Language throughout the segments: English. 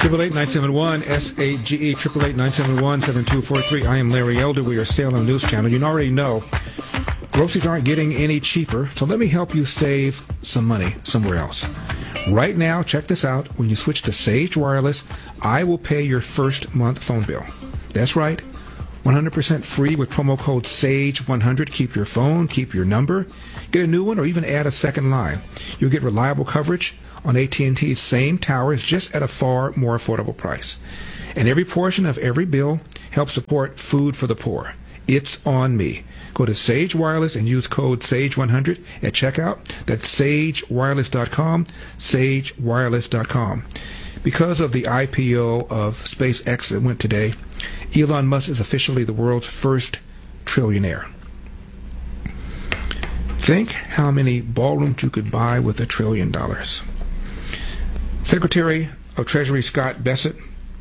888-971 SAGE 888-971-7243. I am Larry Elder. We are still on the News Channel. You already know groceries aren't getting any cheaper, so let me help you save some money somewhere else. Right now, check this out. When you switch to Sage Wireless, I will pay your first month phone bill. That's right. 100% free with promo code SAGE100. Keep your phone, keep your number, get a new one, or even add a second line. You'll get reliable coverage on AT&T's same towers, just at a far more affordable price. And every portion of every bill helps support food for the poor. It's on me. Go to Sage Wireless and use code SAGE100 at checkout. That's sagewireless.com, sagewireless.com. Because of the IPO of SpaceX that went today, Elon Musk is officially the world's first trillionaire. Think how many ballrooms you could buy with $1 trillion. Secretary of Treasury Scott Bessent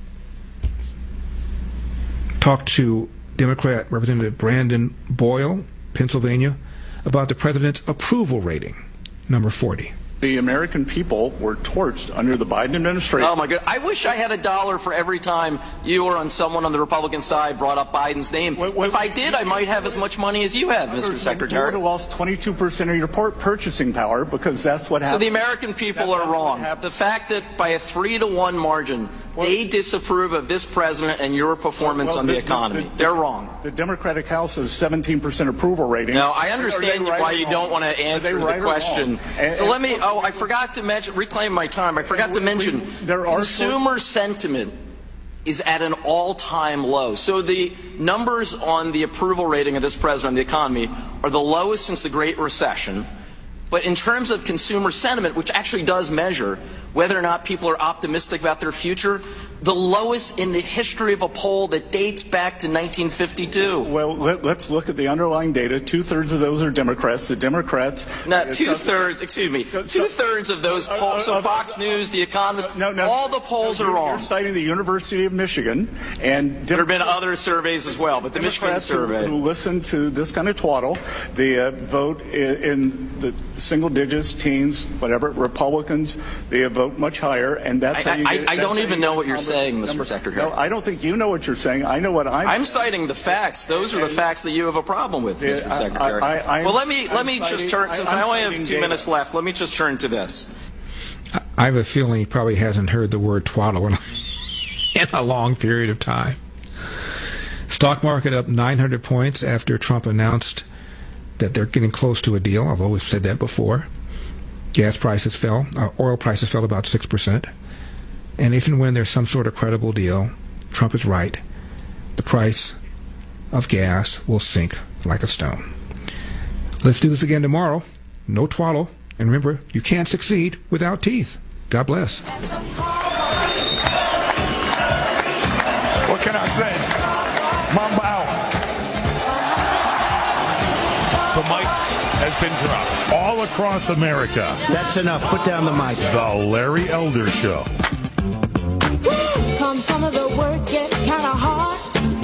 talked to Democrat Representative Brandon Boyle, Pennsylvania, about the president's approval rating, number 40. The American people were torched under the Biden administration. Oh, my God. I wish I had $1 for every time you or someone on the Republican side brought up Biden's name. If I did, I might have as much money as you have, Mr. Secretary. You would have lost 22% of your purchasing power because that's what happened. So the American people are wrong. The fact that by a 3-to-1 margin, they disapprove of this president and your performance on the economy. They're wrong. The Democratic House has 17% approval rating. No, I understand why you don't want to answer the question. So let me, I forgot to mention, reclaim my time, I forgot to mention, consumer sentiment is at an all-time low. So the numbers on the approval rating of this president on the economy are the lowest since the Great Recession. But in terms of consumer sentiment, which actually does measure whether or not people are optimistic about their future, the lowest in the history of a poll that dates back to 1952. Well, let's look at the underlying data. 2/3 of those are Democrats. The Democrats... Now, two-thirds of those polls, so Fox News, The Economist, all the polls are wrong. You're citing the University of Michigan, and there have been other surveys as well, but the Michigan survey. Who listen to this kind of twaddle, they vote in the single digits, teens, whatever, Republicans, they vote much higher, and that's how you get... I don't even know what you're saying, Mr. Secretary. No, I don't think you know what you're saying. I know what I'm citing the facts. Those are the facts that you have a problem with, Mr. Secretary. Well, let me just turn, since I only have 2 minutes left, let me just turn to this. I have a feeling he probably hasn't heard the word twaddle in a long period of time. Stock market up 900 points after Trump announced that they're getting close to a deal. I've always said that before. Gas prices fell. Oil prices fell about 6%. And even when there's some sort of credible deal, Trump is right. The price of gas will sink like a stone. Let's do this again tomorrow. No twaddle. And remember, you can't succeed without teeth. God bless. What can I say? Mamba out. The mic has been dropped all across America. That's enough. Put down the mic. The Larry Elder Show. Come some of the work get kind of hard.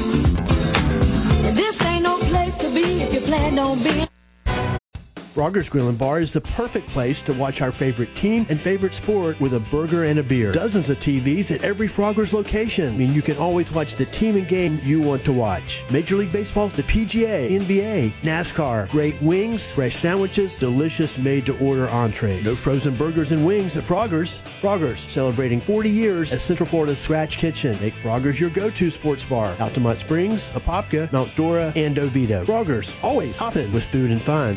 This ain't no place to be if you plan on being. Frogger's Grill and Bar is the perfect place to watch our favorite team and favorite sport with a burger and a beer. Dozens of TVs at every Frogger's location. I mean, you can always watch the team and game you want to watch. Major League Baseball, the PGA, NBA, NASCAR, great wings, fresh sandwiches, delicious made-to-order entrees. No frozen burgers and wings at Frogger's. Frogger's, celebrating 40 years as Central Florida's Scratch Kitchen. Make Frogger's your go-to sports bar. Altamont Springs, Apopka, Mount Dora, and Oviedo. Frogger's, always hopping with food and fun.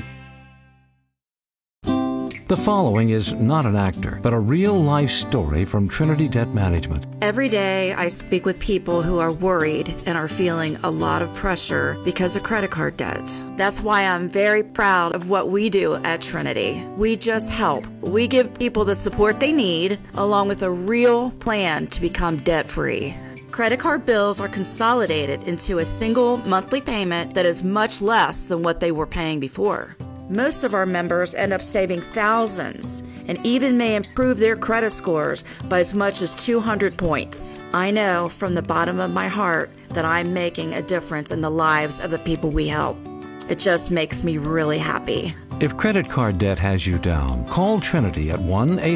The following is not an actor, but a real-life story from Trinity Debt Management. Every day I speak with people who are worried and are feeling a lot of pressure because of credit card debt. That's why I'm very proud of what we do at Trinity. We just help. We give people the support they need, along with a real plan to become debt-free. Credit card bills are consolidated into a single monthly payment that is much less than what they were paying before. Most of our members end up saving thousands and even may improve their credit scores by as much as 200 points. I know from the bottom of my heart that I'm making a difference in the lives of the people we help. It just makes me really happy. If credit card debt has you down, call Trinity at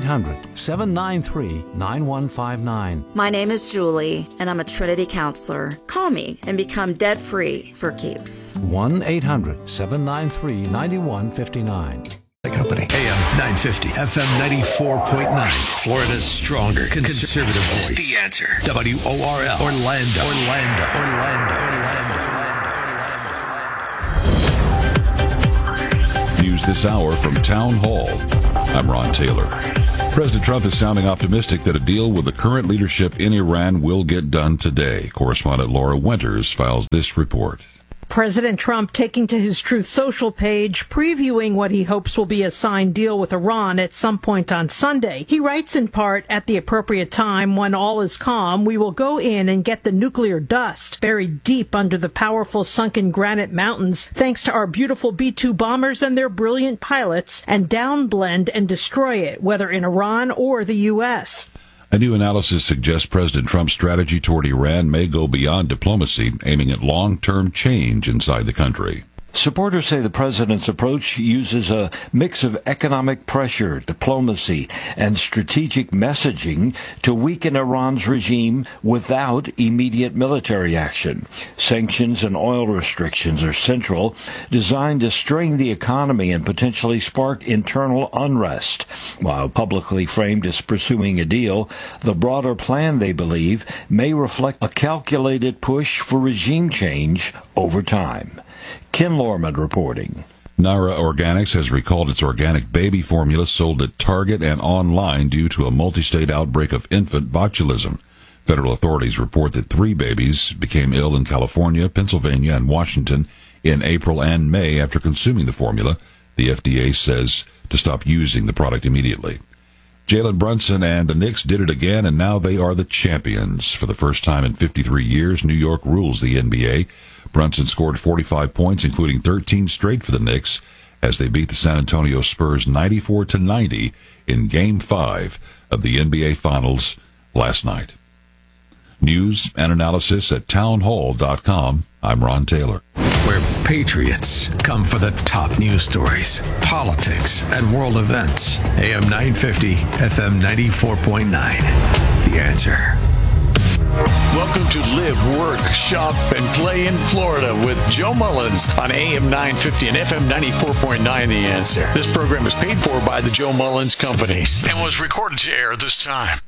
1-800-793-9159. My name is Julie, and I'm a Trinity counselor. Call me and become debt-free for keeps. 1-800-793-9159. The company. AM 950, FM 94.9. Florida's stronger conservative voice. The Answer. WORL. Orlando. News this hour from Town Hall. I'm Ron Taylor. President Trump is sounding optimistic that a deal with the current leadership in Iran will get done today. Correspondent Laura Winters files this report. President Trump taking to his Truth Social page, previewing what he hopes will be a signed deal with Iran at some point on Sunday. He writes in part, "At the appropriate time, when all is calm, we will go in and get the nuclear dust buried deep under the powerful sunken granite mountains, thanks to our beautiful B-2 bombers and their brilliant pilots, and downblend and destroy it, whether in Iran or the U.S." A new analysis suggests President Trump's strategy toward Iran may go beyond diplomacy, aiming at long-term change inside the country. Supporters say the president's approach uses a mix of economic pressure, diplomacy, and strategic messaging to weaken Iran's regime without immediate military action. Sanctions and oil restrictions are central, designed to strain the economy and potentially spark internal unrest. While publicly framed as pursuing a deal, the broader plan, they believe, may reflect a calculated push for regime change over time. Ken Lorman reporting. Nara Organics has recalled its organic baby formula sold at Target and online due to a multi-state outbreak of infant botulism. Federal authorities report that 3 babies became ill in California, Pennsylvania, and Washington in April and May after consuming the formula. The FDA says to stop using the product immediately. Jalen Brunson and the Knicks did it again, and now they are the champions. For the first time in 53 years, New York rules the NBA. Brunson scored 45 points, including 13 straight for the Knicks, as they beat the San Antonio Spurs 94-90 in Game 5 of the NBA Finals last night. News and analysis at townhall.com. I'm Ron Taylor. Where patriots come for the top news stories, politics, and world events. AM 950, FM 94.9. The Answer. Welcome to Live, Work, Shop, and Play in Florida with Joe Mullins on AM 950 and FM 94.9 The Answer. This program is paid for by the Joe Mullins Companies and was recorded to air this time.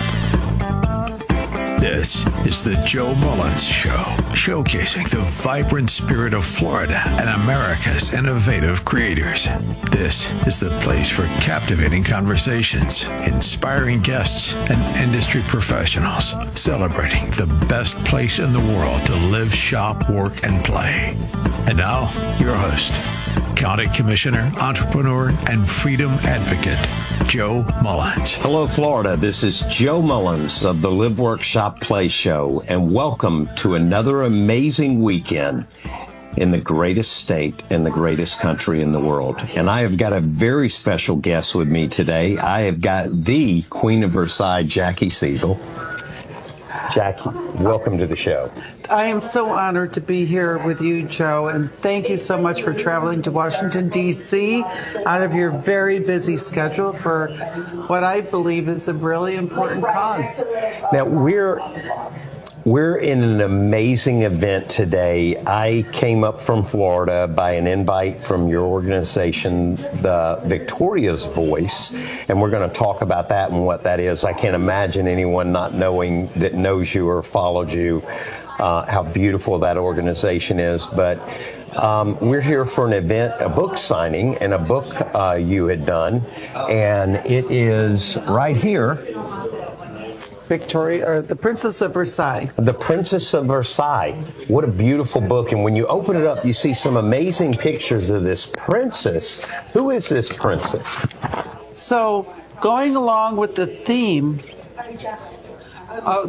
This is the Joe Mullins Show, showcasing the vibrant spirit of Florida and America's innovative creators. This is the place for captivating conversations, inspiring guests, and industry professionals, celebrating the best place in the world to live, shop, work, and play. And now, your host, County Commissioner, entrepreneur, and freedom advocate, Joe Mullins. Hello, Florida. This is Joe Mullins of the Live, Work, Shop, Play Show, and welcome to another amazing weekend in the greatest state and the greatest country in the world. And I have got a very special guest with me today. I have got the Queen of Versailles, Jackie Siegel. Jackie, welcome to the show. I am so honored to be here with you, Joe, and thank you so much for traveling to Washington, D.C. out of your very busy schedule for what I believe is a really important cause. Now, we're in an amazing event today. I came up from Florida by an invite from your organization, the Victoria's Voice, and we're going to talk about that and what that is. I can't imagine anyone not knowing that knows you or followed you, how beautiful that organization is. But we're here for an event, a book signing, and a book you had done, and it is right here. Victoria, or The Princess of Versailles. The Princess of Versailles. What a beautiful book. And when you open it up, you see some amazing pictures of this princess. Who is this princess? So, going along with the theme, of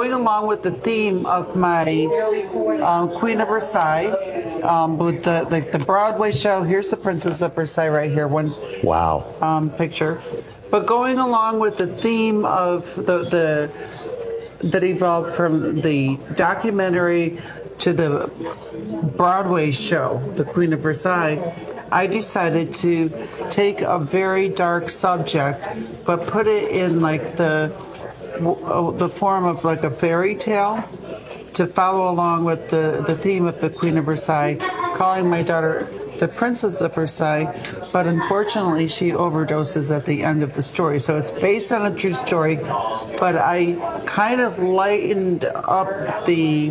my Queen of Versailles, with the Broadway show, here's the Princess of Versailles right here. One wow picture. But going along with the theme of that evolved from the documentary to the Broadway show, The Queen of Versailles, I decided to take a very dark subject, but put it in like the form of like a fairy tale to follow along with the theme of the Queen of Versailles, calling my daughter the Princess of Versailles, but unfortunately she overdoses at the end of the story. So it's based on a true story, but I kind of lightened up the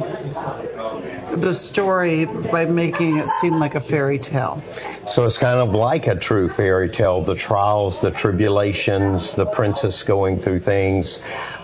story by making it seem like a fairy tale. So it's kind of like a true fairy tale, the trials, the tribulations, the princess going through things.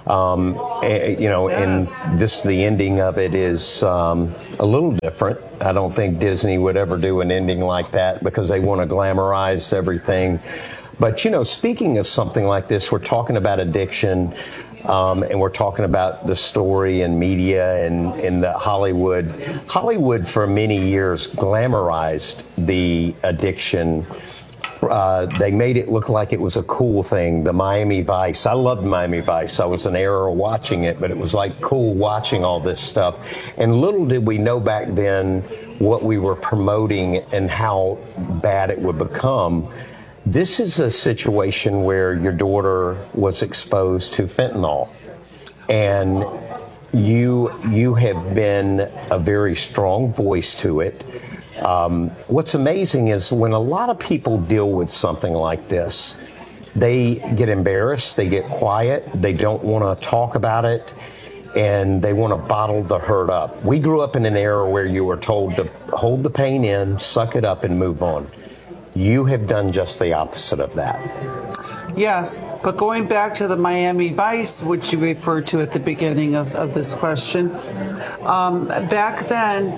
And the ending of it is a little different. I don't think Disney would ever do an ending like that because they want to glamorize everything. But, speaking of something like this, we're talking about addiction, and we're talking about the story and media and the Hollywood. Hollywood for many years glamorized the addiction. They made it look like it was a cool thing. The Miami Vice. I loved Miami Vice. I was an error watching it, but it was like cool watching all this stuff. And little did we know back then what we were promoting and how bad it would become. This is a situation where your daughter was exposed to fentanyl, and you have been a very strong voice to it. What's amazing is when a lot of people deal with something like this, they get embarrassed, they get quiet, they don't want to talk about it, and they want to bottle the hurt up. We grew up in an era where you were told to hold the pain in, suck it up, and move on. You have done just the opposite of that. Yes, but going back to the Miami Vice, which you referred to at the beginning of this question, back then,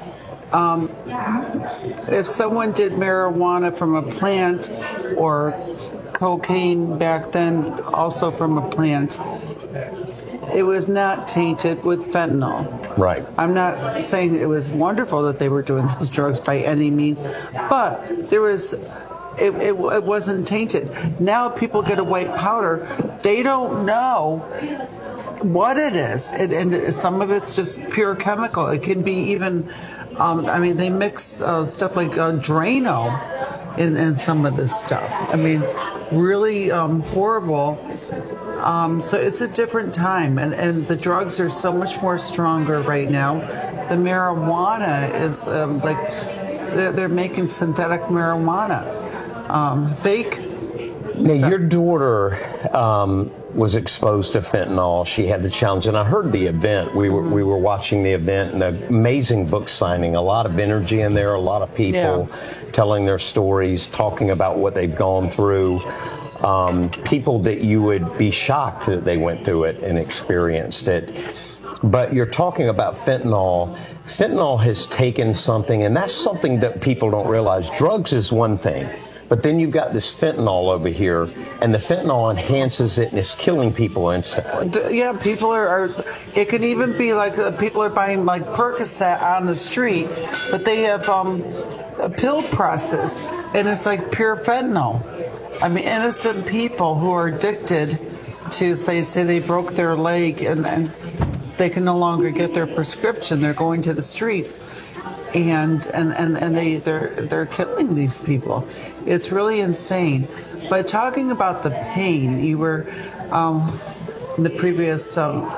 if someone did marijuana from a plant or cocaine back then also from a plant, it was not tainted with fentanyl. Right. I'm not saying it was wonderful that they were doing those drugs by any means, but it wasn't tainted. Now people get a white powder. They don't know what it is. And some of it's just pure chemical. It can be even... they mix stuff like Drano in some of this stuff. Really horrible. So it's a different time, and the drugs are so much more stronger right now. The marijuana is they're making synthetic marijuana, fake. Now, your daughter was exposed to fentanyl. She had the challenge, and I heard the event. We were watching the event, and an amazing book signing. A lot of energy in there. A lot of people telling their stories, talking about what they've gone through. People that you would be shocked that they went through it and experienced it. But you're talking about fentanyl. Fentanyl has taken something, and that's something that people don't realize. Drugs is one thing. But then you've got this fentanyl over here, and the fentanyl enhances it and is killing people instantly. Yeah, people are it can even be like people are buying like Percocet on the street, but they have pill presses, and it's like pure fentanyl. Innocent people who are addicted to, say they broke their leg and they can no longer get their prescription. They're going to the streets. And they're killing these people. It's really insane. But talking about the pain, you were in the previous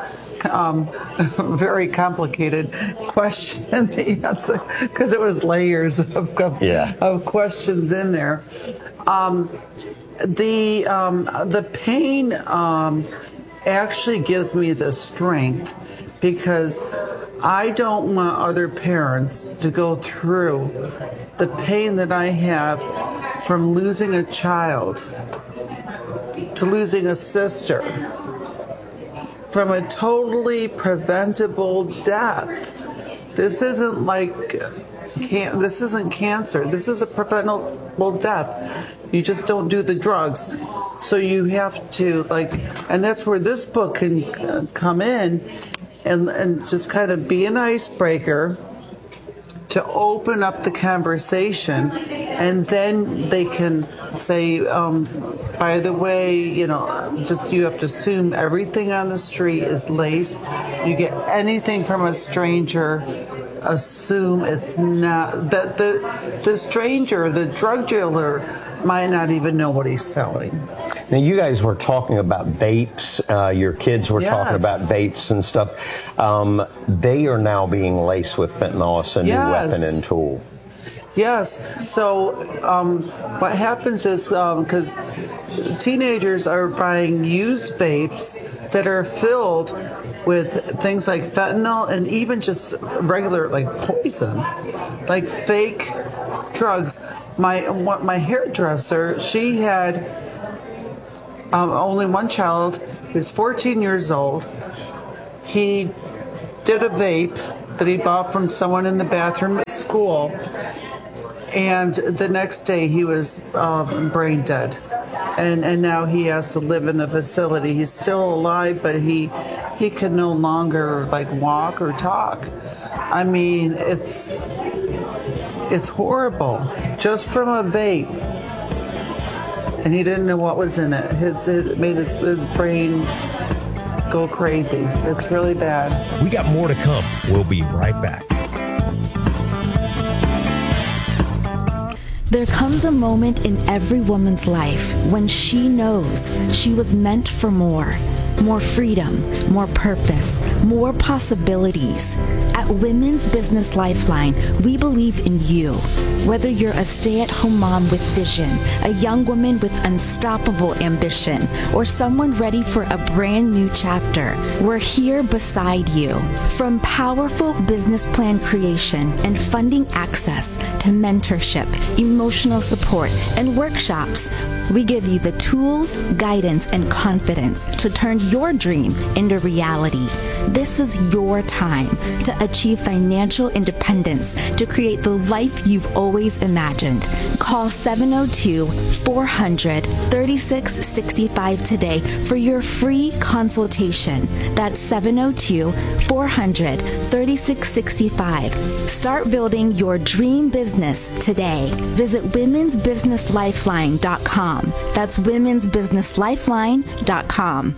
very complicated question because it was layers of questions in there. The pain actually gives me the strength because I don't want other parents to go through the pain that I have from losing a child, to losing a sister, from a totally preventable death. This isn't this isn't cancer. This is a preventable death. You just don't do the drugs. So you have to and that's where this book can come in. And just kind of be an icebreaker to open up the conversation, and then they can say, by the way, you have to assume everything on the street is laced. You get anything from a stranger, assume it's not, that the stranger, the drug dealer, might not even know what he's selling. Now, you guys were talking about vapes. Your kids were talking about vapes and stuff. They are now being laced with fentanyl, a new weapon and tool. Yes. So what happens is, because teenagers are buying used vapes that are filled with things like fentanyl and even just regular, like poison, like fake drugs. My hairdresser, she had only one child. He was 14 years old. He did a vape that he bought from someone in the bathroom at school, and the next day he was brain dead. And now he has to live in a facility. He's still alive, but he can no longer like walk or talk. I mean, it's horrible, just from a vape. And he didn't know what was in it. It made his brain go crazy. It's really bad. We got more to come. We'll be right back. There comes a moment in every woman's life when she knows she was meant for more. More freedom, more purpose, more possibilities. At Women's Business Lifeline, we believe in you. Whether you're a stay-at-home mom with vision, a young woman with unstoppable ambition, or someone ready for a brand new chapter, we're here beside you. From powerful business plan creation and funding access to mentorship, emotional support, and workshops, we give you the tools, guidance, and confidence to turn your dream into reality. This is your time to achieve financial independence, to create the life you've always imagined. Call 702-400-3665 today for your free consultation. That's 702-400-3665. Start building your dream business today. Visit womensbusinesslifeline.com. That's womensbusinesslifeline.com.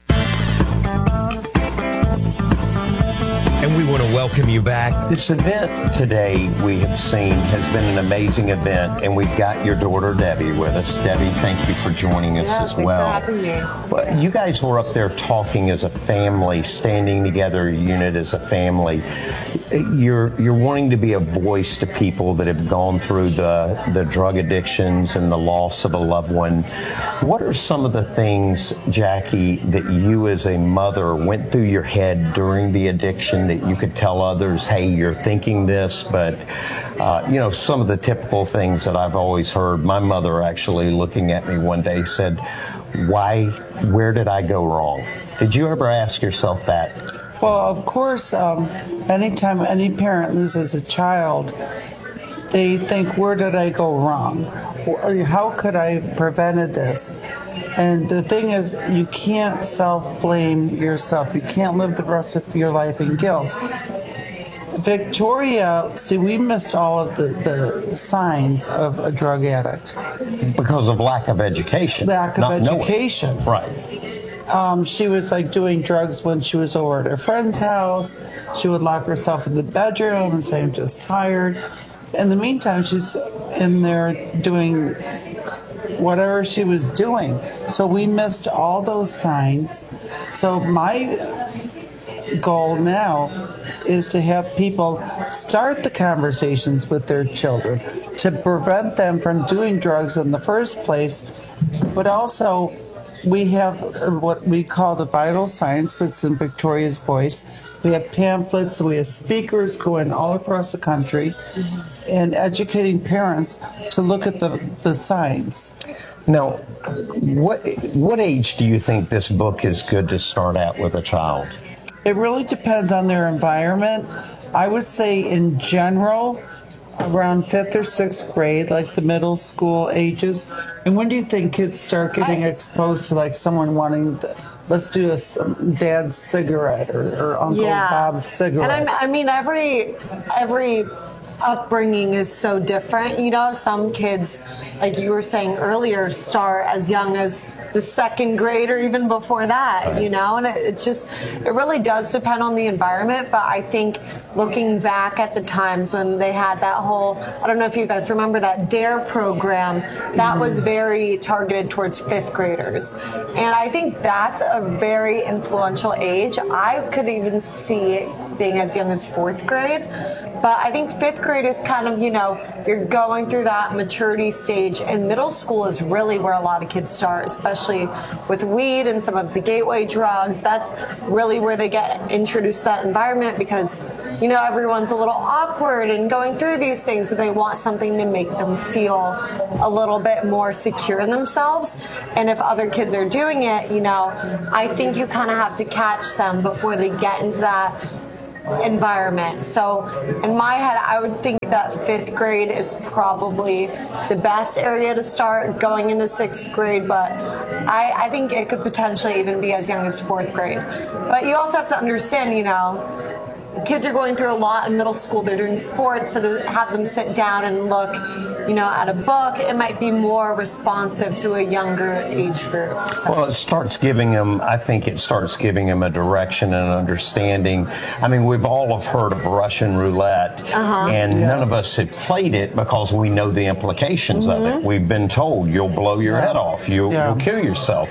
And we want to welcome you back. This event today we have seen has been an amazing event, and we've got your daughter Debbie with us. Debbie, thank you for joining us as well. Thanks for having me. But you guys were up there talking as a family, standing together, a unit as a family. You're wanting to be a voice to people that have gone through the drug addictions and the loss of a loved one. What are some of the things, Jackie, that you as a mother went through your head during the addiction that you could tell others, hey, you're thinking this, but some of the typical things that I've always heard. My mother actually looking at me one day said, where did I go wrong? Did you ever ask yourself that? Well, of course, anytime any parent loses a child, they think, where did I go wrong? How could I have prevented this? And the thing is, you can't self-blame yourself. You can't live the rest of your life in guilt. Victoria, we missed all of the signs of a drug addict. Because of lack of education. Lack of education. Knowing. Right. She was like doing drugs when she was over at her friend's house. She would lock herself in the bedroom and say, I'm just tired. In the meantime, she's in there doing whatever she was doing. So we missed all those signs. So my goal now is to have people start the conversations with their children to prevent them from doing drugs in the first place, but also we have what we call the vital signs that's in Victoria's Voice. We have pamphlets, we have speakers going all across the country and educating parents to look at the signs. Now, what age do you think this book is good to start out with a child? It really depends on their environment. I would say in general, around 5th or 6th grade, like the middle school ages. And when do you think kids start getting exposed to like someone wanting let's do dad's cigarette or Uncle Bob's cigarette? And I mean, every upbringing is so different. Some kids, like you were saying earlier, start as young as the second grade or even before that, you know, and it really does depend on the environment. But I think looking back at the times when they had that whole, I don't know if you guys remember that DARE program, that was very targeted towards 5th graders. And I think that's a very influential age. I could even see it being as young as 4th grade. But I think 5th grade is kind of, you know, you're going through that maturity stage, and middle school is really where a lot of kids start, especially with weed and some of the gateway drugs. That's really where they get introduced to that environment because, you know, everyone's a little awkward and going through these things, and they want something to make them feel a little bit more secure in themselves. And if other kids are doing it, you know, I think you kind of have to catch them before they get into that environment. So in my head, I would think that 5th grade is probably the best area to start going into 6th grade, but I think it could potentially even be as young as 4th grade. But you also have to understand, you know, kids are going through a lot in middle school. They're doing sports, so to have them sit down and look, you know, at a book, it might be more responsive to a younger age group. So. Well, I think it starts giving them a direction and understanding. I mean, we've all have heard of Russian roulette, and none of us have played it because we know the implications of it. We've been told you'll blow your head off, you'll kill yourself.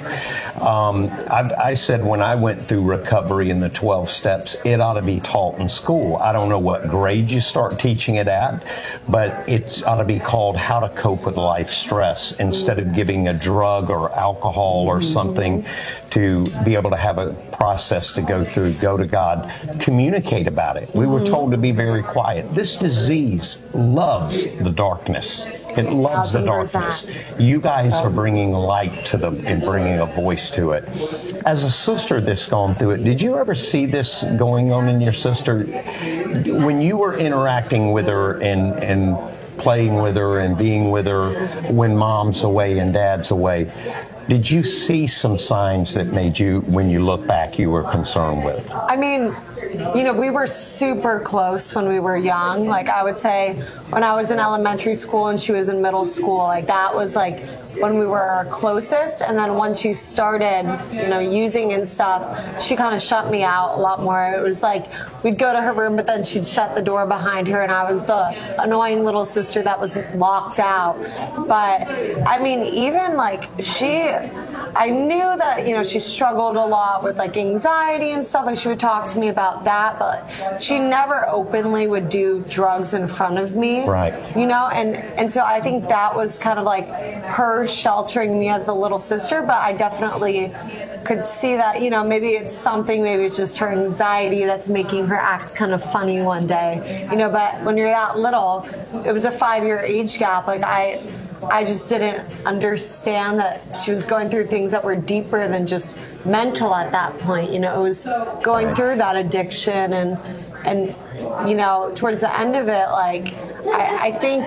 I said when I went through recovery in the 12 steps, it ought to be taught in school. I don't know what grade you start teaching it at, but it ought to be called how to cope with life stress instead of giving a drug or alcohol or something, to be able to have a process to go through, go to God, communicate about it. We were told to be very quiet. This disease loves the darkness. It loves the darkness. You guys are bringing light to them and bringing a voice to it. As a sister that's gone through it, did you ever see this going on in your sister? When you were interacting with her and playing with her and being with her when mom's away and dad's away, did you see some signs that made you, when you look back, you were concerned with? I mean, you know, we were super close when we were young. Like, I would say when I was in elementary school and she was in middle school, like, that was like when we were our closest. And then once she started, you know, using and stuff, she kind of shut me out a lot more. It was like we'd go to her room, but then she'd shut the door behind her, and I was the annoying little sister that was locked out. But I mean, even like I knew that, you know, she struggled a lot with like anxiety and stuff, and she would talk to me about that, but she never openly would do drugs in front of me. Right. You know, and so I think that was kind of like her sheltering me as a little sister, but I definitely could see that, you know, maybe it's something, maybe it's just her anxiety that's making her act kind of funny one day, you know, but when you're that little, it was a 5-year age gap. Like, I just didn't understand that she was going through things that were deeper than just mental at that point. You know, it was going through that addiction and you know, towards the end of it, like, I think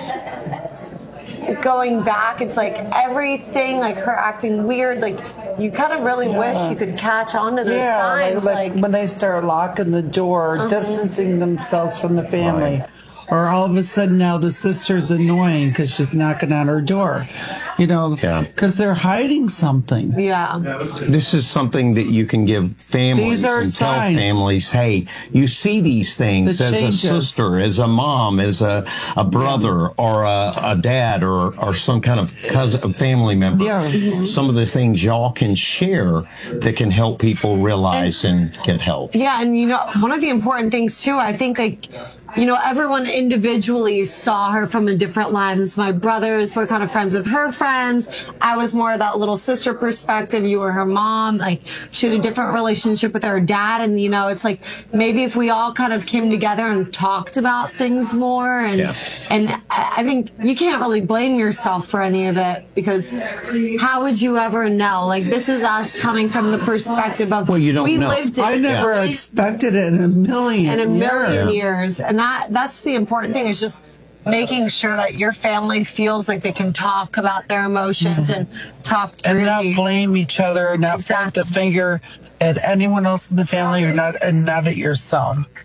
going back, it's like everything, like her acting weird, like you kind of really wish you could catch on to those signs. Like when they start locking the door, distancing themselves from the family. Or all of a sudden now the sister's annoying because she's knocking on her door, you know, because they're hiding something. Yeah. This is something that you can give families and tell families, hey, you see these things as a sister, as a mom, as a brother, or a dad, or some kind of cousin, family member. Yeah. Some of the things y'all can share that can help people realize and get help. Yeah, and you know, one of the important things too, I think, like, you know, everyone individually saw her from a different lens. My brothers were kind of friends with her friends. I was more of that little sister perspective. You were her mom. Like, she had a different relationship with her dad. And, you know, it's like maybe if we all kind of came together and talked about things more. And I think you can't really blame yourself for any of it, because how would you ever know? Like, this is us coming from the perspective of, we lived it. I never expected it in a million years. And that's the important thing, is just making sure that your family feels like they can talk about their emotions and talk through and not blame each other, not point the finger at anyone else in the family, or not at yourself.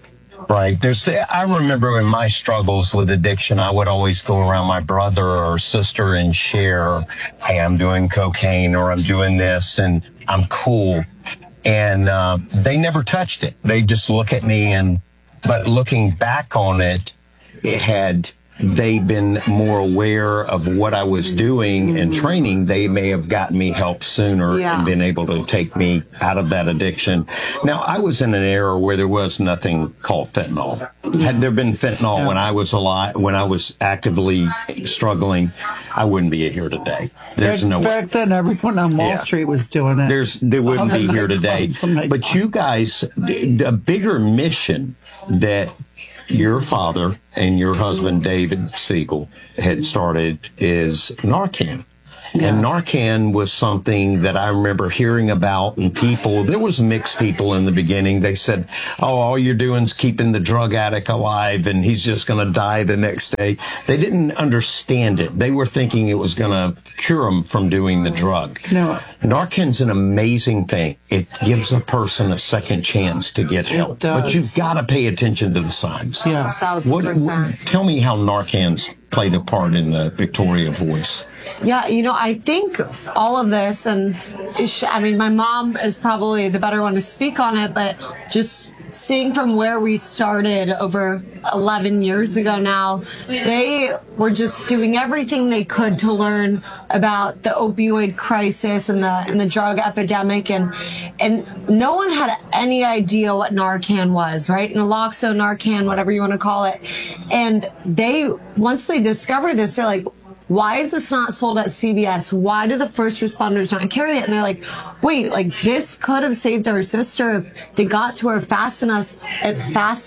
Right. I remember in my struggles with addiction, I would always go around my brother or sister and share, hey, I'm doing cocaine or I'm doing this and I'm cool. And they never touched it. They just look at me but looking back on it, had they been more aware of what I was doing and training, they may have gotten me help sooner and been able to take me out of that addiction. Now, I was in an era where there was nothing called fentanyl. Had there been fentanyl when I was alive, when I was actively struggling, I wouldn't be here today. There's no way. Back then, everyone on Wall Street was doing it. They wouldn't be here today. But you guys, the bigger mission that your father and your husband, David Siegel, had started is Narcan. Yes. And Narcan was something that I remember hearing about, and there was mixed people in the beginning. They said, oh, all you're doing is keeping the drug addict alive, and he's just going to die the next day. They didn't understand it. They were thinking it was going to cure them from doing the drug. No. Narcan's an amazing thing. It gives a person a second chance to get help. But you've got to pay attention to the signs. Yes. 1,000%. Tell me how Narcan's played a part in the Victoria Voice. Yeah, I think all of this, and my mom is probably the better one to speak on it, but just seeing from where we started over 11 years ago now, they were just doing everything they could to learn about the opioid crisis and the drug epidemic, and no one had any idea what Narcan was, right? Naloxone, Narcan, whatever you want to call it. And once they discovered this, they're like, why is this not sold at CVS? Why do the first responders not carry it? And they're like, wait, this could have saved our sister if they got to her fast enough and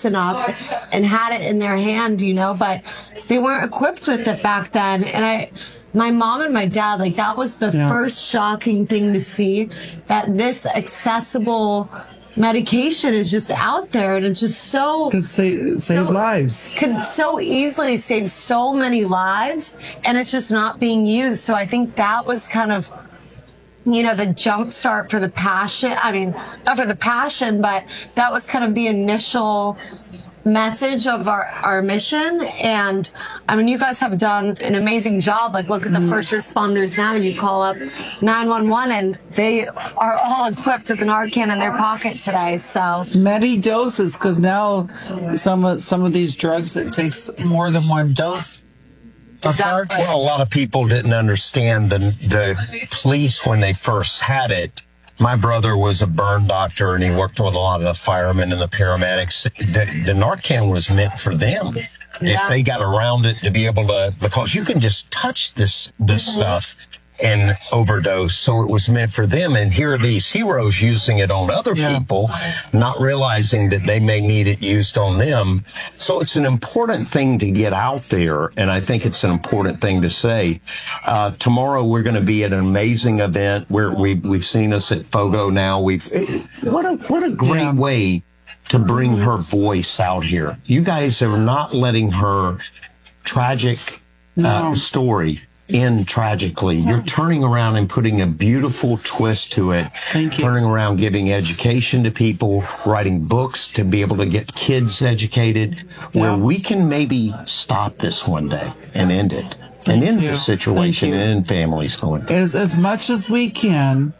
had it in their hand, but they weren't equipped with it back then. And my mom and my dad, that was the first shocking thing to see, that this accessible medication is just out there, and it's just could save lives. Could so easily save so many lives, and it's just not being used. So I think that was kind of, the jump start for the passion. I mean, not for the passion, but that was kind of the initial message of our mission. And you guys have done an amazing job. Look at the first responders now. You call up 911 and they are all equipped with an Narcan in their pocket today. So many doses, because now some of these drugs, it takes more than one dose. Exactly. Well, a lot of people didn't understand the police when they first had it. My brother was a burn doctor, and he worked with a lot of the firemen and the paramedics. The Narcan was meant for them. Yeah. If they got around it to be able to, because you can just touch this stuff and overdose. So it was meant for them. And here are these heroes using it on other people, not realizing that they may need it used on them. So it's an important thing to get out there. And I think it's an important thing to say. Tomorrow we're going to be at an amazing event where we've seen us at Fogo now. What a great way to bring her voice out here. You guys are not letting her tragic story end tragically. You're turning around and putting a beautiful twist to it. Thank you. Turning around, giving education to people, writing books to be able to get kids educated, where we can maybe stop this one day and end it. And end this situation and end families going through. As much as we can,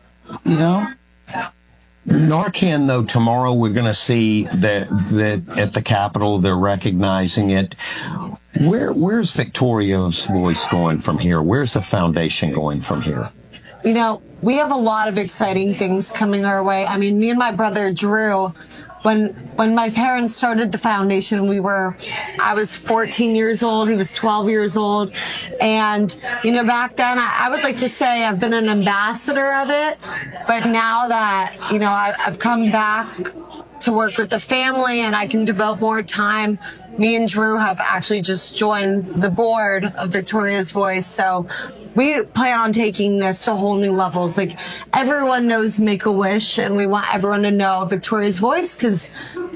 Narcan, though, tomorrow we're going to see that at the Capitol they're recognizing it. Where's Victoria's Voice going from here? Where's the foundation going from here? We have a lot of exciting things coming our way. Me and my brother Drew, when my parents started the foundation, I was 14 years old, he was 12 years old. And, back then, I would like to say I've been an ambassador of it. But now that, I've come back to work with the family and I can devote more time, me and Drew have actually just joined the board of Victoria's Voice. So we plan on taking this to whole new levels. Everyone knows Make-A-Wish, and we want everyone to know Victoria's Voice because,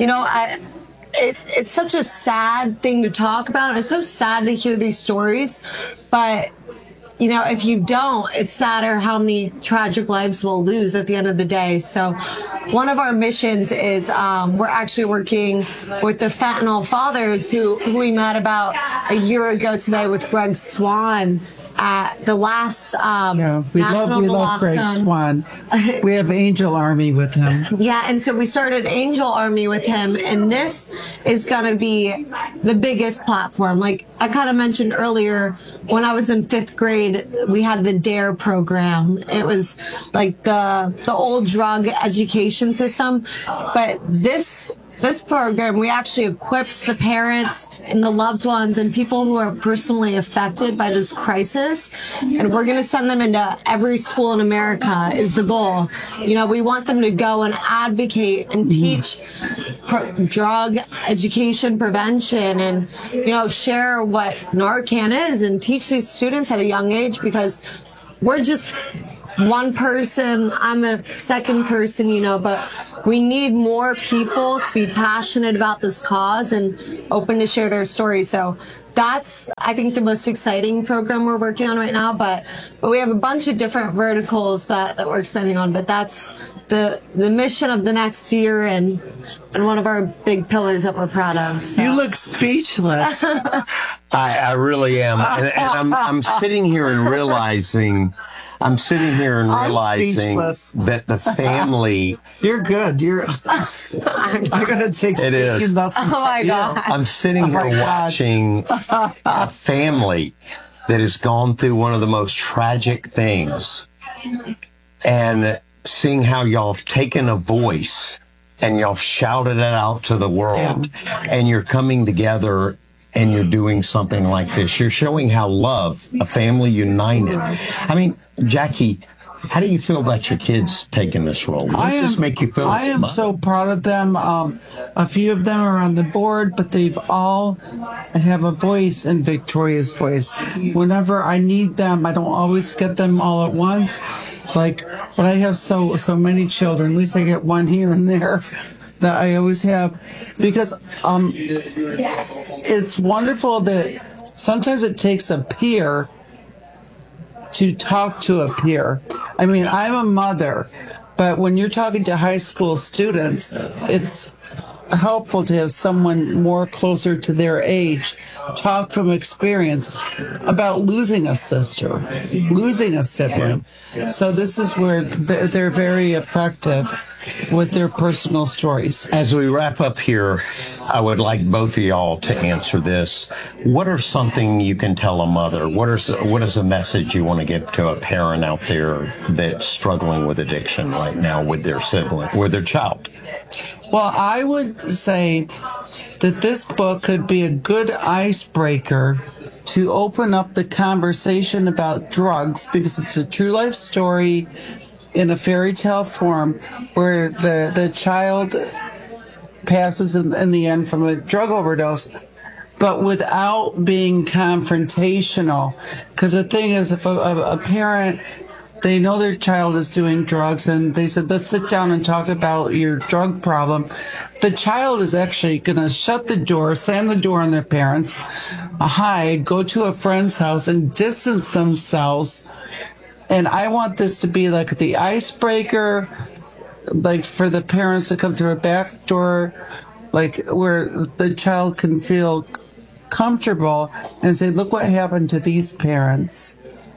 it's such a sad thing to talk about. It's so sad to hear these stories, but if you don't, it's sadder how many tragic lives we'll lose at the end of the day. So one of our missions is we're actually working with the Fentanyl Fathers who we met about a year ago today with Greg Swan at the last we love Greg Swan. We have Angel Army with him. Yeah, and so we started Angel Army with him, and this is going to be the biggest platform. Like I kind of mentioned earlier, when I was in 5th grade, we had the DARE program. It was like the old drug education system, but this program, we actually equipped the parents and the loved ones and people who are personally affected by this crisis. And we're going to send them into every school in America is the goal. We want them to go and advocate and teach drug education prevention and, share what Narcan is and teach these students at a young age, because we're just one person, I'm a second person, but we need more people to be passionate about this cause and open to share their story. So that's, I think, the most exciting program we're working on right now. But we have a bunch of different verticals that we're expanding on. But that's the mission of the next year and one of our big pillars that we're proud of. So. You look speechless. I really am. And I'm sitting here and realizing... that the family... You're good. I'm going to take some lessons. Oh, my God. I'm sitting here watching a family that has gone through one of the most tragic things and seeing how y'all have taken a voice and y'all have shouted it out to the world, and you're coming together and you're doing something like this. You're showing how love, a family united. I mean, Jackie, how do you feel about your kids taking this role? What does this make you feel? I am so proud of them. A few of them are on the board, but they've all have a voice in Victoria's Voice. Whenever I need them, I don't always get them all at once. But I have so many children. At least I get one here and there that I always have, because it's wonderful that sometimes it takes a peer to talk to a peer. I mean, I'm a mother, but when you're talking to high school students, it's helpful to have someone more closer to their age talk from experience about losing a sister, losing a sibling. So this is where they're very effective with their personal stories. As we wrap up here, I would like both of y'all to answer this. What are something you can tell a mother? What is a message you want to give to a parent out there that's struggling with addiction right now with their sibling, with their child? Well, I would say that this book could be a good icebreaker to open up the conversation about drugs, because it's a true life story in a fairy tale form where the child passes in the end from a drug overdose, but without being confrontational. Because the thing is, if a parent, they know their child is doing drugs and they said, let's sit down and talk about your drug problem, the child is actually going to shut the door, slam the door on their parents, hide, go to a friend's house and distance themselves. And I want this to be like the icebreaker, like for the parents to come through a back door, like where the child can feel comfortable and say, look what happened to these parents.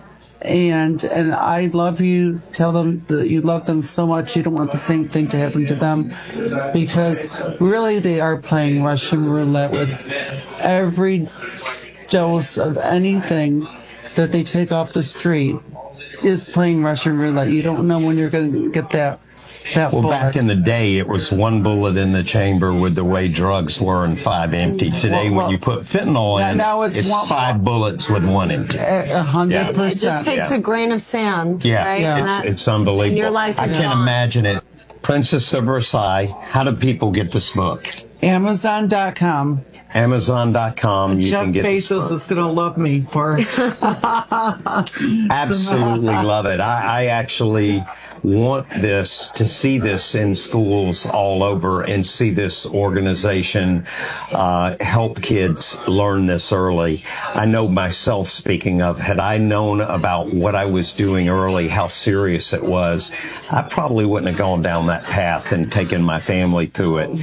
And I love you. Tell them that you love them so much you don't want the same thing to happen to them, because really they are playing Russian roulette with every dose of anything that they take off the street is playing Russian roulette. You don't know when you're going to get that Well, bullet. back in the day, it was one bullet in the chamber with the way drugs were and 5 empty. Today, when you put fentanyl in, now it's 5 bullets with 1 empty. 100%. It just takes a grain of sand. Yeah, right? it's unbelievable. And your life I is can't gone. imagine it. Princess of Versailles, how do people get this book? Amazon.com. Amazon.com. You Jeff can get Bezos is going to love me for absolutely love it. I actually want to see this in schools all over and see this organization help kids learn this early. I know myself, speaking of, had I known about what I was doing early, how serious it was, I probably wouldn't have gone down that path and taken my family through it.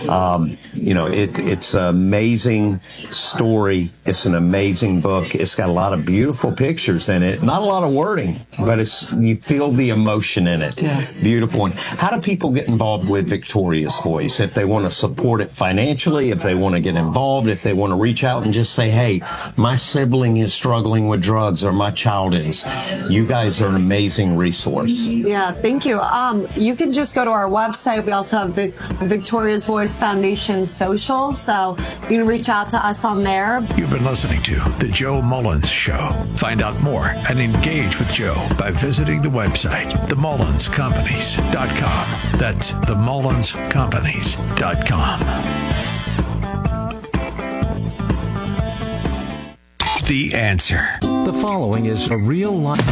It's an amazing story. It's an amazing book. It's got a lot of beautiful pictures in it. Not a lot of wording, but you feel the emotion in it. Yes. Beautiful. And how do people get involved with Victoria's Voice? If they want to support it financially, if they want to get involved, if they want to reach out and just say, hey, my sibling is struggling with drugs or my child is, you guys are an amazing resource. Yeah, thank you. You can just go to our website. We also have Victoria's Voice Foundation socials, so you can reach out to us on there. You've been listening to The Joe Mullins Show. Find out more and engage with Joe by visiting the website, themullenscompanies.com. That's themullenscompanies.com. The Answer. The following is a real life.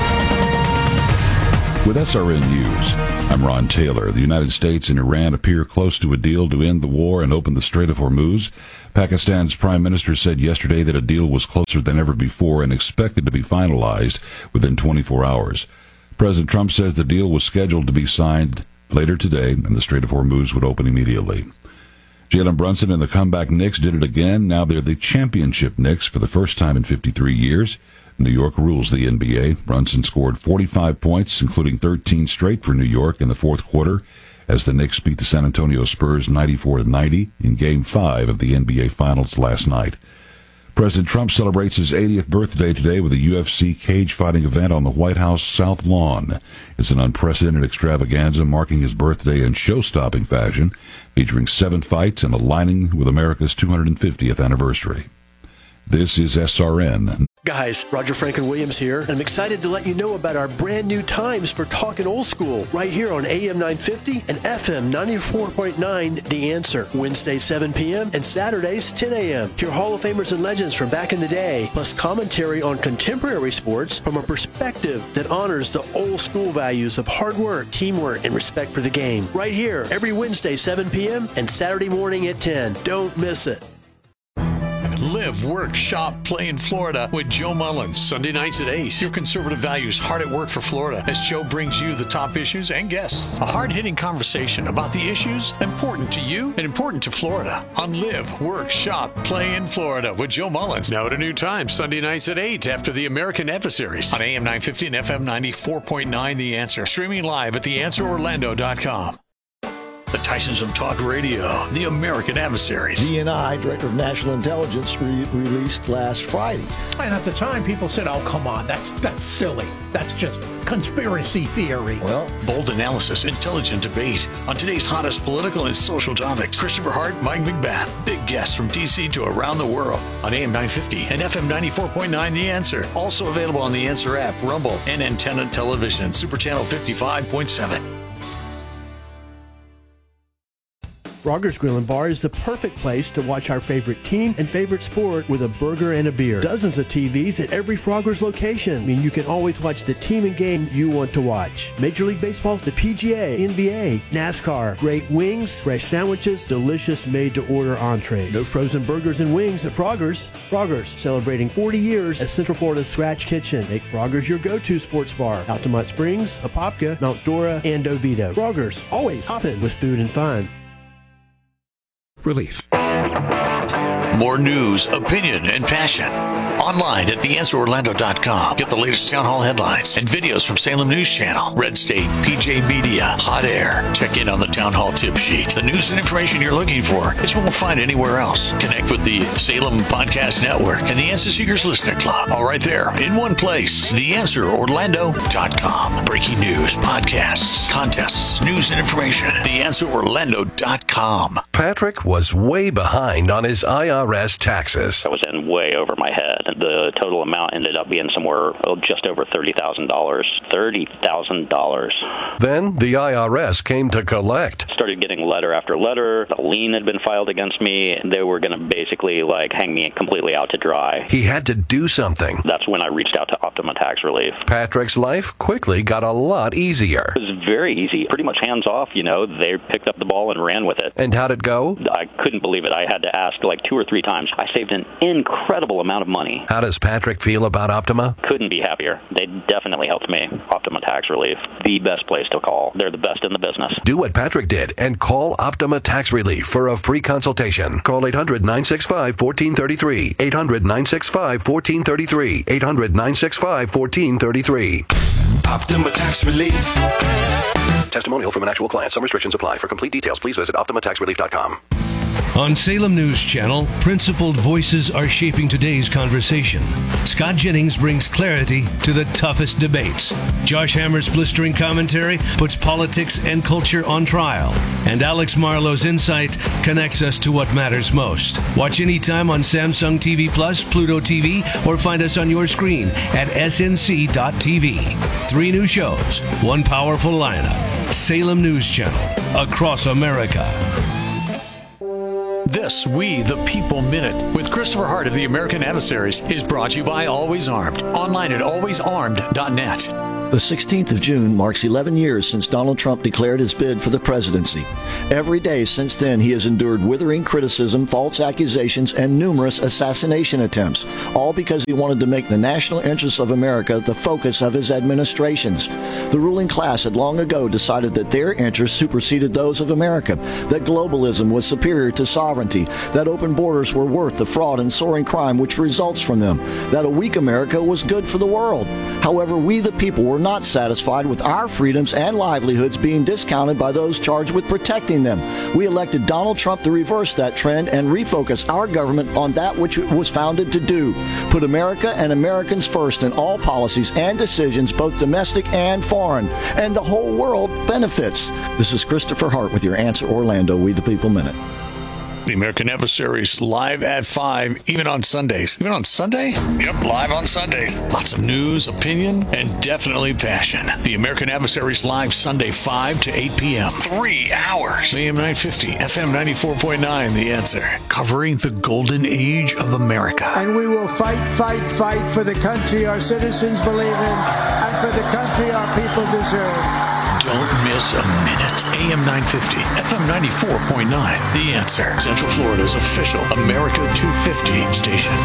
With SRN News, I'm Ron Taylor. The United States and Iran appear close to a deal to end the war and open the Strait of Hormuz. Pakistan's prime minister said yesterday that a deal was closer than ever before and expected to be finalized within 24 hours. President Trump says the deal was scheduled to be signed later today and the Strait of Hormuz would open immediately. Jalen Brunson and the comeback Knicks did it again. Now they're the championship Knicks for the first time in 53 years. New York rules the NBA. Brunson scored 45 points, including 13 straight for New York in the fourth quarter, as the Knicks beat the San Antonio Spurs 94-90 in Game 5 of the NBA Finals last night. President Trump celebrates his 80th birthday today with a UFC cage fighting event on the White House South Lawn. It's an unprecedented extravaganza marking his birthday in show-stopping fashion, featuring 7 fights and aligning with America's 250th anniversary. This is SRN. Guys, Roger Franklin Williams here, and I'm excited to let you know about our brand new times for Talkin' Old School right here on AM 950 and FM 94.9 The Answer. Wednesdays 7 p.m. and Saturdays 10 a.m. Hear Hall of Famers and legends from back in the day, plus commentary on contemporary sports from a perspective that honors the old school values of hard work, teamwork, and respect for the game. Right here, every Wednesday 7 p.m. and Saturday morning at 10. Don't miss it. Live, work, shop, play in Florida with Joe Mullins. Sunday nights at 8. Your conservative values hard at work for Florida as Joe brings you the top issues and guests. A hard-hitting conversation about the issues important to you and important to Florida on Live, Work, Shop, Play in Florida with Joe Mullins. Now at a new time, Sunday nights at 8 after the American Adversaries on AM 950 and FM 94.9 The Answer. Streaming live at theanswerorlando.com. The Tysons of Talk Radio, the American Adversaries. DNI, Director of National Intelligence, released last Friday. And at the time, people said, oh, come on, that's silly. That's just conspiracy theory. Well, bold analysis, intelligent debate on today's hottest political and social topics. Christopher Hart, Mike McBath, big guests from D.C. to around the world on AM 950 and FM 94.9 The Answer. Also available on the Answer app, Rumble, and Antenna Television, Super Channel 55.7. Frogger's Grill and Bar is the perfect place to watch our favorite team and favorite sport with a burger and a beer. Dozens of TVs at every Frogger's location. I mean, you can always watch the team and game you want to watch. Major League Baseball, the PGA, NBA, NASCAR, great wings, fresh sandwiches, delicious made-to-order entrees. No frozen burgers and wings at Frogger's. Frogger's, celebrating 40 years as Central Florida's Scratch Kitchen. Make Frogger's your go-to sports bar. Altamont Springs, Apopka, Mount Dora, and Oviedo. Frogger's, always hopping with food and fun. Relief. More news, opinion, and passion. Online at theanswerorlando.com. Get the latest town hall headlines and videos from Salem News Channel, Red State, PJ Media, Hot Air. Check in on the town hall tip sheet. The news and information you're looking for that you won't find anywhere else. Connect with the Salem Podcast Network and the Answer Seekers Listener Club. All right there in one place. Theanswerorlando.com. Breaking news, podcasts, contests, news and information. Theanswerorlando.com. Patrick was way behind on his IRA IRS taxes. I was in way over my head. The total amount ended up being somewhere just over $30,000. $30,000. Then the IRS came to collect. Started getting letter after letter. A lien had been filed against me. They were going to basically hang me completely out to dry. He had to do something. That's when I reached out to Optima Tax Relief. Patrick's life quickly got a lot easier. It was very easy. Pretty much hands off, They picked up the ball and ran with it. And how'd it go? I couldn't believe it. I had to ask 2 or 3 times. I saved an incredible amount of money. How does Patrick feel about Optima? Couldn't be happier. They definitely helped me. Optima Tax Relief, the best place to call. They're the best in the business. Do what Patrick did and call Optima Tax Relief for a free consultation. Call 800-965-1433. 800-965-1433. 800-965-1433. Optima Tax Relief. Testimonial from an actual client. Some restrictions apply. For complete details, please visit OptimaTaxRelief.com. On Salem News Channel, principled voices are shaping today's conversation. Scott Jennings brings clarity to the toughest debates. Josh Hammer's blistering commentary puts politics and culture on trial. And Alex Marlowe's insight connects us to what matters most. Watch anytime on Samsung TV Plus, Pluto TV, or find us on your screen at snc.tv. 3 new shows, 1 powerful lineup. Salem News Channel, across America. This We the People Minute with Christopher Hart of the American Adversaries is brought to you by Always Armed. Online at alwaysarmed.net. The 16th of June marks 11 years since Donald Trump declared his bid for the presidency. Every day since then, he has endured withering criticism, false accusations, and numerous assassination attempts, all because he wanted to make the national interests of America the focus of his administrations. The ruling class had long ago decided that their interests superseded those of America, that globalism was superior to sovereignty, that open borders were worth the fraud and soaring crime which results from them, that a weak America was good for the world. However, we the people were not satisfied with our freedoms and livelihoods being discounted by those charged with protecting them. We elected Donald Trump to reverse that trend and refocus our government on that which it was founded to do. Put America and Americans first in all policies and decisions, both domestic and foreign, and the whole world benefits. This is Christopher Hart with your Answer Orlando We the People Minute. The American Adversaries live at 5, even on Sundays. Even on Sunday? Yep, live on Sundays. Lots of news, opinion, and definitely passion. The American Adversaries live Sunday 5 to 8 p.m. 3 hours. AM 950, FM 94.9, The Answer. Covering the golden age of America. And we will fight for the country our citizens believe in and for the country our people deserve. Don't miss a minute. AM 950, FM 94.9, The Answer. Central Florida's official America 250 station.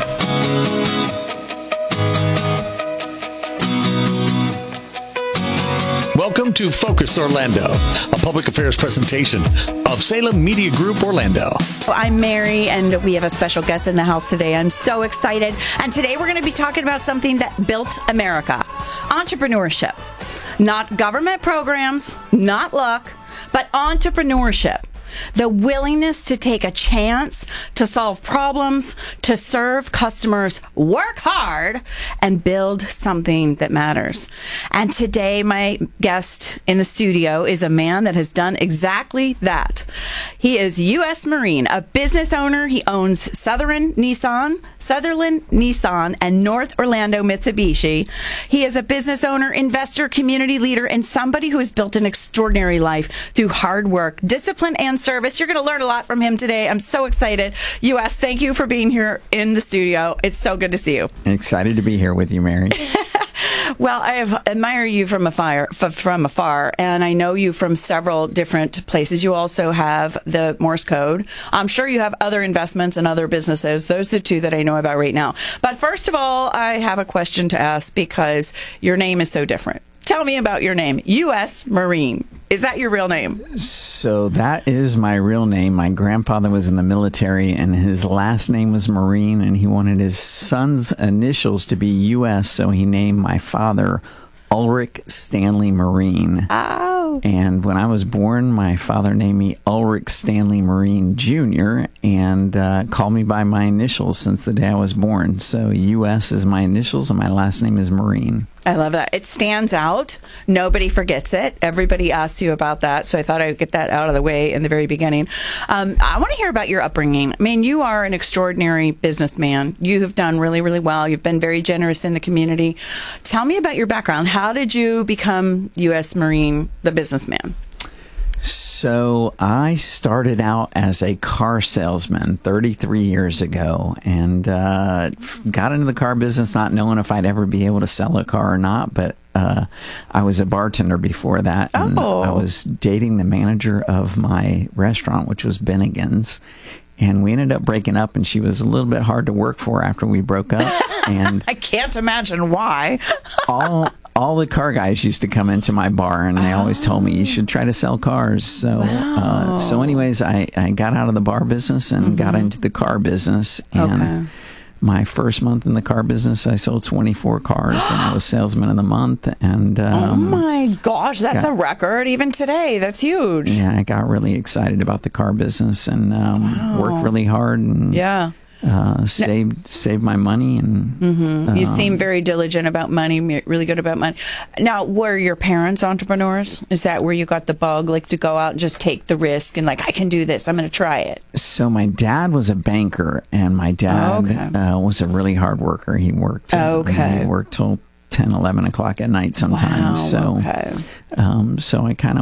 Welcome to Focus Orlando, a public affairs presentation of Salem Media Group Orlando. I'm Mary, and we have a special guest in the house today. I'm so excited. And today we're going to be talking about something that built America: entrepreneurship. Not government programs, not luck, but entrepreneurship. The willingness to take a chance, to solve problems, to serve customers, work hard, and build something that matters. And today, my guest in the studio is a man that has done exactly that. He is U.S. Marine, a business owner. He owns Sutherland Nissan, and North Orlando Mitsubishi. He is a business owner, investor, community leader, and somebody who has built an extraordinary life through hard work, discipline, and service. You're going to learn a lot from him today. I'm so excited. U.S., thank you for being here in the studio. It's so good to see you. Excited to be here with you, Mary. Well, I have admired you from afar, and I know you from several different places. You also have the Morse Code. I'm sure you have other investments and other businesses. Those are the 2 that I know about right now. But first of all, I have a question to ask because your name is so different. Tell me about your name, U.S. Marine. Is that your real name? So that is my real name. My grandfather was in the military, and his last name was Marine, and he wanted his son's initials to be U.S., so he named my father Ulrich Stanley Marine. Oh. And when I was born, my father named me Ulrich Stanley Marine Jr. and called me by my initials since the day I was born. So U.S. is my initials, and my last name is Marine. I love that. It stands out. Nobody forgets it. Everybody asks you about that, so I thought I would get that out of the way in the very beginning. I want to hear about your upbringing. I mean, you are an extraordinary businessman. You have done really, really well. You've been very generous in the community. Tell me about your background. How did you become U.S. Marine, the businessman? So I started out as a car salesman 33 years ago and got into the car business not knowing if I'd ever be able to sell a car or not, but I was a bartender before that. And I was dating the manager of my restaurant, which was Bennigan's, and we ended up breaking up, and she was a little bit hard to work for after we broke up. And I can't imagine why. all the car guys used to come into my bar, and they always told me, you should try to sell cars. So, so anyways, I got out of the bar business and got into the car business. And my first month in the car business, I sold 24 cars, and I was salesman of the month. And oh my gosh, that's a record even today. That's huge. Yeah, I got really excited about the car business and worked really hard. And saved my money, and you seem very diligent about money, really good about money. Now, were your parents entrepreneurs? Is that where you got the bug, like to go out and just take the risk and like, I can do this, I'm going to try it? So my dad was a banker, and my dad was a really hard worker. He worked he worked till 10, 11 o'clock at night sometimes. So I kind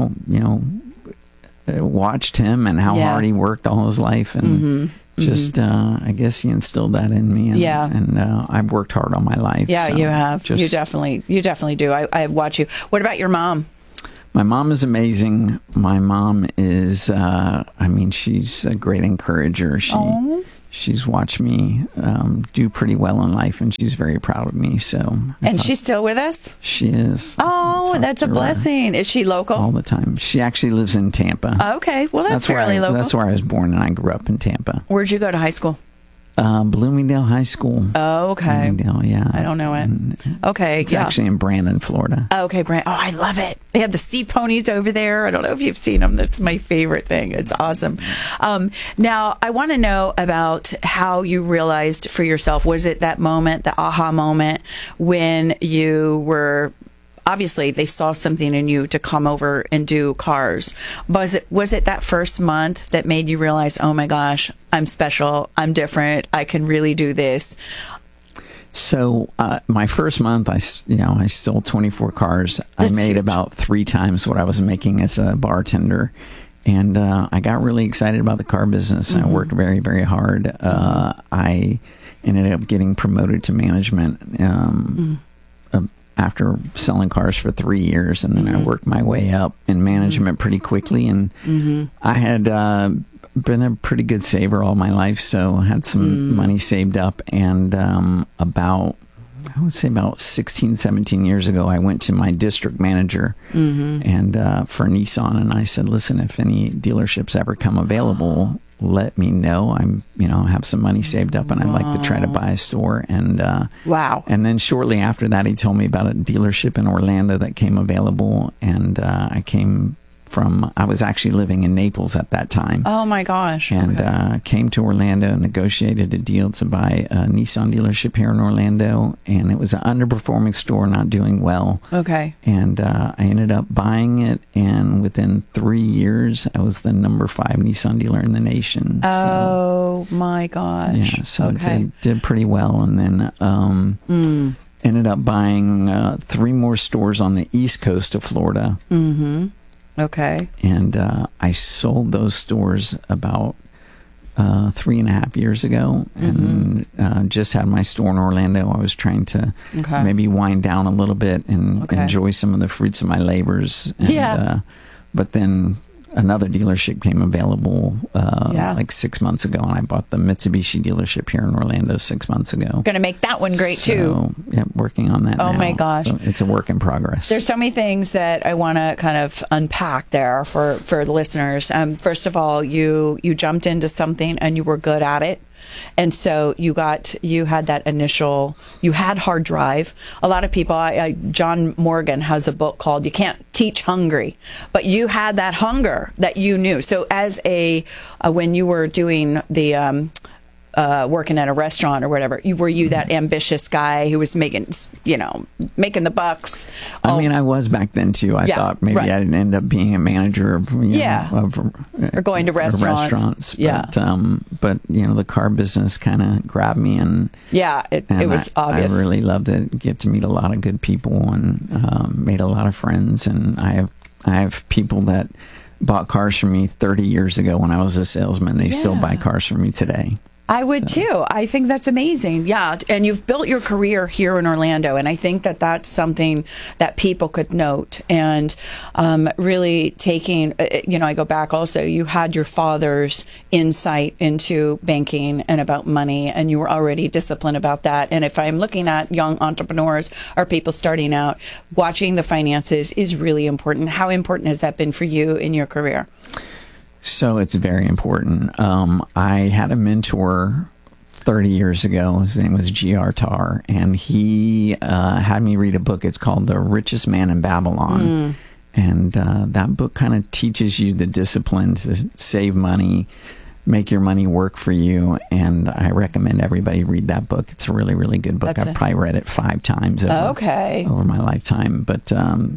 of watched him and how hard he worked all his life, and just I guess he instilled that in me, and I've worked hard all my life. Yeah, so you have. You definitely do. I watch you. What about your mom? My mom is amazing. My mom is she's a great encourager. She's watched me do pretty well in life, and she's very proud of me. So, and she's still with us? She is. Oh, that's a blessing. Is she local? All the time. She actually lives in Tampa. Okay, well, that's fairly local. That's where I was born, and I grew up in Tampa. Where'd you go to high school? Bloomingdale High School. Oh, okay. Bloomingdale, yeah. I don't know it. Okay, it's actually in Brandon, Florida. Okay, Brandon. Oh, I love it. They have the sea ponies over there. I don't know if you've seen them. That's my favorite thing. It's awesome. Now, I want to know about how you realized for yourself. Was it that moment, the aha moment, when you were... Obviously, they saw something in you to come over and do cars. Was it that first month that made you realize, oh my gosh, I'm special, I'm different, I can really do this? So my first month, I sold 24 cars. I made huge. About 3 times what I was making as a bartender. And I got really excited about the car business. I worked very, very hard. I ended up getting promoted to management after selling cars for 3 years, and then I worked my way up in management pretty quickly. And I had been a pretty good saver all my life, so I had some money saved up. And about 16, 17 years ago, I went to my district manager and for Nissan, and I said, listen, if any dealerships ever come available, let me know. I have some money saved up, and I'd like to try to buy a store. And and then shortly after that, he told me about a dealership in Orlando that came available, and I was actually living in Naples at that time. Oh my gosh. And came to Orlando and negotiated a deal to buy a Nissan dealership here in Orlando, and it was an underperforming store, not doing well. Okay. And I ended up buying it, and within 3 years, I was the number 5 Nissan dealer in the nation. Oh my gosh. Yeah, so did pretty well, and then ended up buying 3 more stores on the east coast of Florida. Okay. And I sold those stores about 3.5 years ago, and just had my store in Orlando. I was trying to maybe wind down a little bit and enjoy some of the fruits of my labors. And, but then another dealership came available like 6 months ago, and I bought the Mitsubishi dealership here in Orlando 6 months ago. Going to make that one great too. Yeah, working on that now. Oh my gosh. So it's a work in progress. There's so many things that I want to kind of unpack there for the listeners. First of all, you jumped into something and you were good at it. And so you had hard drive. A lot of people, John Morgan has a book called You Can't Teach Hungry, but you had that hunger that you knew. So as when you were doing the working at a restaurant or whatever? Were you that ambitious guy who was making the bucks? I mean, I was back then too. I thought maybe I'd end up being a manager of, or going to restaurants. But the car business kind of grabbed me, and it was obvious. I really loved it. Get to meet a lot of good people and made a lot of friends, and I have people that bought cars from me 30 years ago when I was a salesman. They still buy cars from me today. I would too. I think that's amazing. Yeah. And you've built your career here in Orlando. And I think that that's something that people could note. And really taking, I go back also, you had your father's insight into banking and about money, and you were already disciplined about that. And if I'm looking at young entrepreneurs or people starting out, watching the finances is really important. How important has that been for you in your career? So it's very important. I had a mentor 30 years ago. His name was G.R. Tarr, and he had me read a book. It's called The Richest Man in Babylon. And that book kind of teaches you the discipline to save money, make your money work for you. And I recommend everybody read that book. It's a really, really good book. I've probably read it 5 times over my lifetime. But,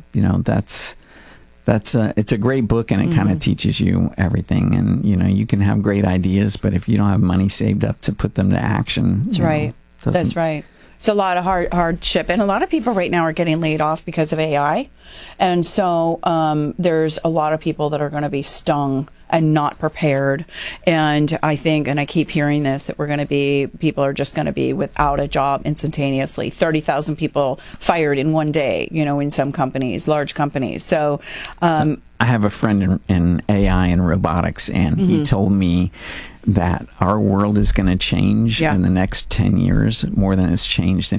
it's a great book, and it kind of teaches you everything. And, you can have great ideas, but if you don't have money saved up to put them to action. That's right. That's right. It's a lot of hardship. And a lot of people right now are getting laid off because of AI. And so there's a lot of people that are going to be stung and not prepared. And I think, and I keep hearing this, that people are just going to be without a job instantaneously. 30,000 people fired in one day, in some companies, large companies. So I have a friend in AI and robotics, and he told me that our world is going to change in the next 10 years more than it's changed in